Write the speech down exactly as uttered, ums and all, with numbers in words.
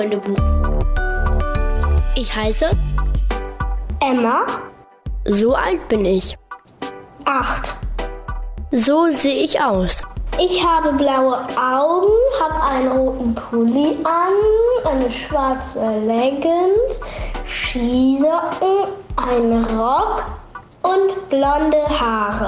Freundebuch. Ich heiße Emma. So alt bin ich. Acht. So sehe ich aus. Ich habe blaue Augen, habe einen roten Pulli an, eine schwarze Leggings, Skisocken, einen Rock und blonde Haare.